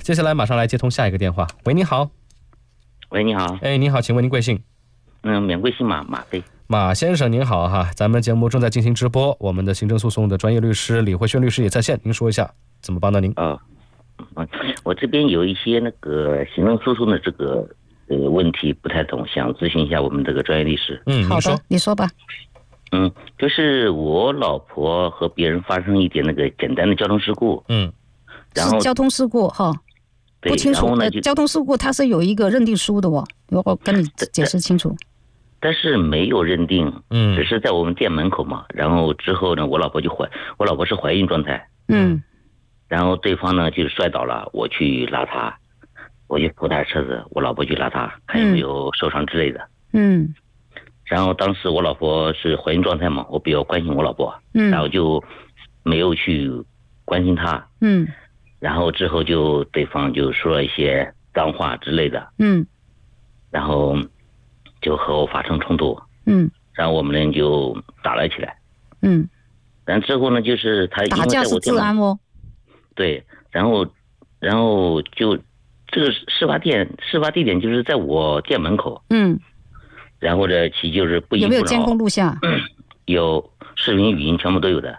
接下来马上来接通下一个电话。喂，你好。 喂，你好。 哎，你好，请问您贵姓？ 免贵姓马飞。 马先生您好哈，咱们节目正在进行直播，我们的行政诉讼的专业律师李慧轩律师也在线，您说一下怎么帮到您？ 我这边有一些那个行政诉讼的这个问题不太懂，想咨询一下我们这个专业律师。 好的，你说吧。 就是我老婆和别人发生一点那个简单的交通事故。然后是交通事故哈。不清楚，交通事故它是有一个认定书的哦，我跟你解释清楚。 但是没有认定，只是在我们店门口嘛。然后之后呢，我老婆是怀孕状态，然后对方呢就摔倒了，我去拉她，我去扶她车子，我老婆去拉她，看有没有受伤之类的。然后当时我老婆是怀孕状态嘛，我比较关心我老婆，然后就没有去关心她。然后之后就对方就说了一些脏话之类的，然后就和我发生冲突，然后我们人就打了起来，然后之后呢，就是他打架是治安哦， 对，然后就这个事发地点就是在我店门口，然后呢，其就是不依不饶。 有没有监控录像？ 有视频、语音全部都有的。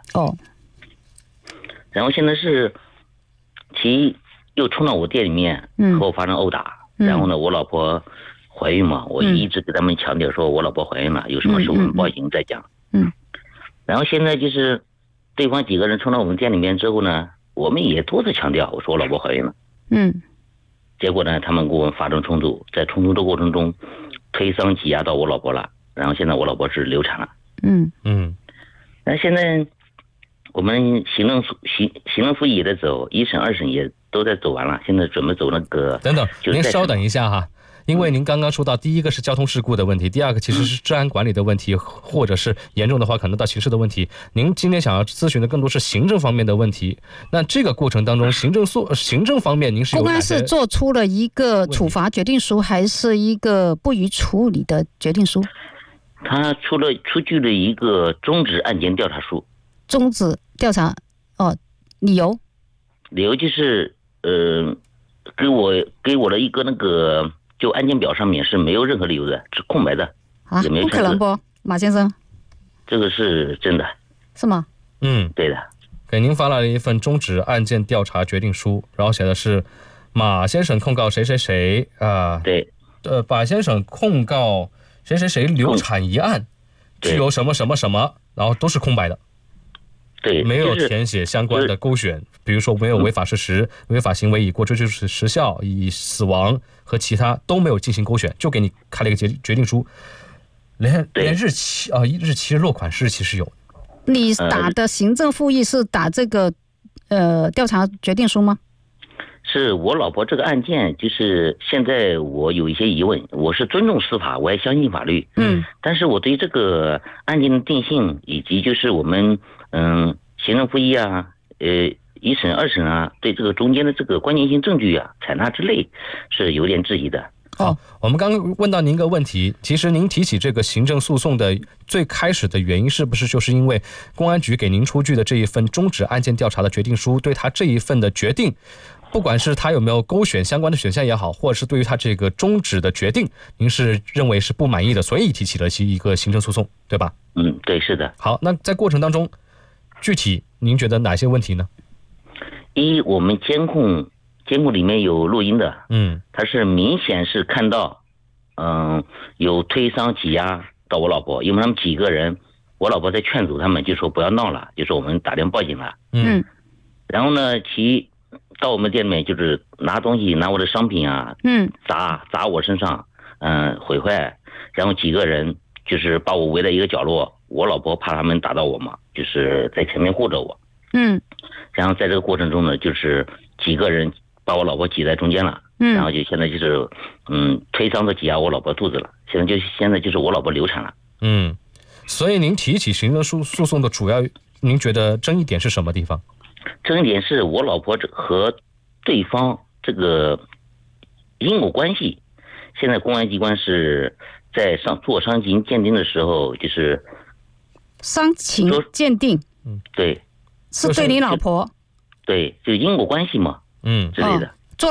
然后现在是。其又冲到我店里面和我发生殴打，然后呢，我老婆怀孕嘛，我一直给他们强调说我老婆怀孕了，有什么事我们报警再讲。然后现在就是对方几个人冲到我们店里面之后呢，我们也多次强调我说我老婆怀孕了。结果呢，他们跟我们发生冲突，在冲突的过程中推搡挤压到我老婆了，然后现在我老婆是流产了。那现在。我们行政复议也在走，一审、二审也都在走完了，现在准备走那个。 等等，您稍等一下哈，因为您刚刚说到，第一个是交通事故的问题，第二个其实是治安管理的问题，或者是严重的话可能到刑事的问题。您今天想要咨询的更多是行政方面的问题。那这个过程当中，行政方面您是有哪些？ 公安是做出了一个处罚决定书，还是一个不予处理的决定书？ 他出具了一个终止案件调查书。 终止调查，理由就是给我的一个那个就案件表上面是没有任何理由的，是空白的啊，不可能不，马先生， 这个是真的， 是吗？ 对的， 给您发来了一份终止案件调查决定书，然后写的是马先生控告谁谁谁啊， 对， 马先生控告谁谁谁流产一案，具有什么什么什么，然后都是空白的。 对， 没有填写相关的勾选，比如说没有违法事实、违法行为已过追诉时效、已死亡和其他都没有进行勾选，就给你开了一个决定书，连日期日期落款日期是有。 你打的行政复议是打这个调查决定书吗？ 是我老婆这个案件，就是现在我有一些疑问，我是尊重司法，我也相信法律，但是我对这个案件的定性以及就是我们行政复议啊，一审、二审啊，对这个中间的这个关键性证据啊，采纳之类是有点质疑的。 我们刚刚问到您一个问题，其实您提起这个行政诉讼的最开始的原因，是不是就是因为公安局给您出具的这一份终止案件调查的决定书，对他这一份的决定，不管是他有没有勾选相关的选项也好，或者是对于他这个终止的决定，您是认为是不满意的，所以提起了一个行政诉讼，对吧？ 对，是的。 好，那在过程当中，具体您觉得哪些问题呢？ 我们监控里面有录音的，他是明显是看到，有推搡挤压到我老婆，因为他们几个人，我老婆在劝阻他们，就说不要闹了，就说我们打电话报警了，然后呢，其到我们店里面就是拿东西，拿我的商品啊，砸我身上，毁坏，然后几个人就是把我围在一个角落，我老婆怕他们打到我嘛，就是在前面护着我，然后在这个过程中呢，就是几个人把我老婆挤在中间了，然后就现在就是推搡着挤压我老婆肚子了，现在就是我老婆流产了。 所以您提起行政诉讼的主要，您觉得争议点是什么地方？ 争议点是我老婆和对方这个因果关系，现在公安机关是在做伤情鉴定的时候，就是伤情鉴定， 对， 是对你老婆， 对，就因果关系嘛，之类的。